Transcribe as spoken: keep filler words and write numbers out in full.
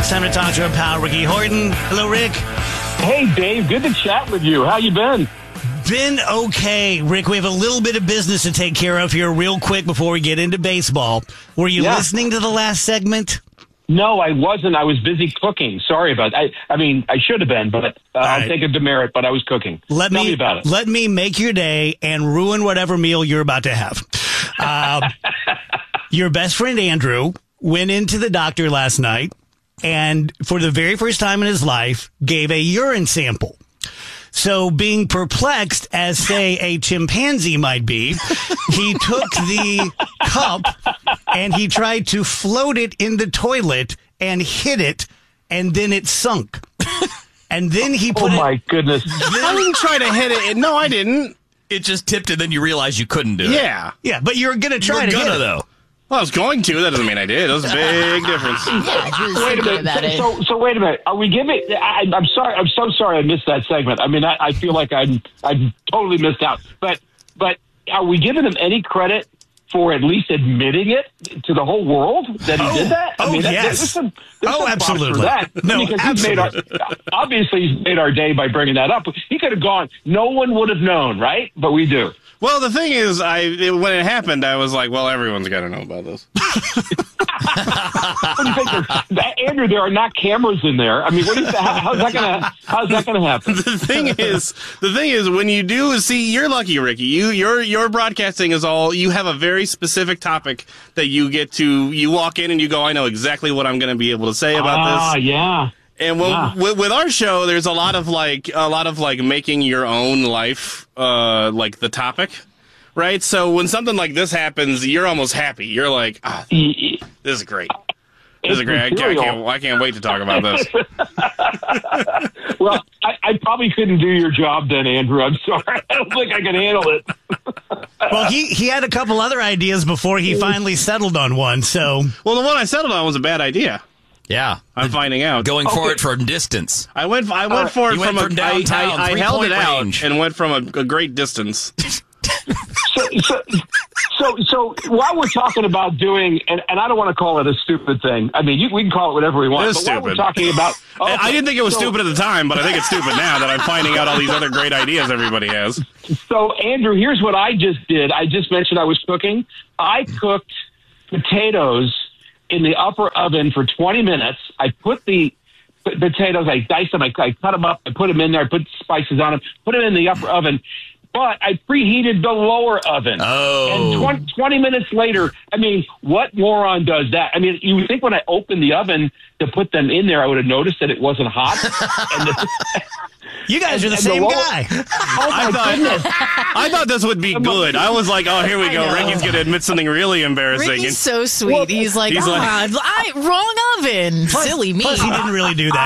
It's time to talk to our pal, Ricky Horton. Hello, Rick. Hey, Dave. Good to chat with you. How you been? Been okay, Rick. We have a little bit of business to take care of here real quick before we get into baseball. Were you yeah. listening to the last segment? No, I wasn't. I was busy cooking. Sorry about that. I, I mean, I should have been, but uh, I'll right. take a demerit, but I was cooking. Let Tell me, me about it. Let me make your day and ruin whatever meal you're about to have. Uh, your best friend, Andrew, went into the doctor last night and for the very first time in his life gave a urine sample. So being perplexed as, say, a chimpanzee might be, he took the cup and he tried to float it in the toilet and hit it, and then it sunk. And then he put Oh, it... my goodness. I didn't try to hit it. No, I didn't. It just tipped and then you realized you couldn't do it. Yeah. Yeah, but you're going to try You're to gonna, hit it. though. Well, I was going to. That doesn't mean I did. That was a big difference. Yeah, just Wait a thinking minute. about it. So, so wait a minute. Are we giving? I, I'm sorry. I'm so sorry. I missed that segment. I mean, I, I feel like I'm I'm totally missed out. But but are we giving him any credit for at least admitting it to the whole world that he Oh, did that? I oh, mean, that, yes. there's some, there's Oh, some props absolutely. For that. No, because he's made our, obviously he's made our day by bringing that up. He could have gone. No one would have known, right? But we do. Well, the thing is, I it, when it happened, I was like, well, everyone's got to know about this. What do you think? There, Andrew, there are not cameras in there. I mean, what is that, how, how's that gonna how's that gonna happen? The thing is, the thing is, when you do see, you're lucky, Ricky. You your your broadcasting is all. You have a very specific topic that you get to. You walk in and you go, I know exactly what I'm going to be able to say about Ah, this. yeah. And when, Yeah. with, with our show, there's a lot of like a lot of like making your own life, uh, like the topic, right? So when something like this happens, you're almost happy. You're like, ah, this is great. This is great. I, I can't. I can't wait to talk about this. Well, I, I probably couldn't do your job then, Andrew. I'm sorry. I don't think I can handle it. Well, he, he had a couple other ideas before he finally settled on one, so... Well, the one I settled on was a bad idea. Yeah. I'm finding out. Going for Okay. it from distance. I went. I went for it You from went a. from I, downtown, I, I held it three-point out range. and went from a, a great distance. So, so, so, so while we're talking about doing, and, and I don't want to call it a stupid thing. I mean, you, we can call it whatever we want. It is but while we're stupid. talking about, I- I okay, didn't think it was so- stupid at the time, but I think it's stupid now that I'm finding out all these other great ideas everybody has. So, Andrew, here's what I just did. I just mentioned I was cooking. I cooked potatoes in the upper oven for twenty minutes. I put the p- potatoes, I diced them, I, I cut them up, I put them in there, I put spices on them, put them in the upper oven. But I preheated the lower oven. Oh. And twenty, twenty minutes later, I mean, what moron does that? I mean, you would think when I opened the oven to put them in there, I would have noticed that it wasn't hot. and the, You guys are the and same the lower- guy. Oh, my I thought, goodness. I thought this would be good. I was like, oh, here we I go. know. Ricky's going to admit something really embarrassing. Ricky's And so sweet. He's like, He's ah, like- I, wrong oven. Silly me. Plus, he didn't really do that.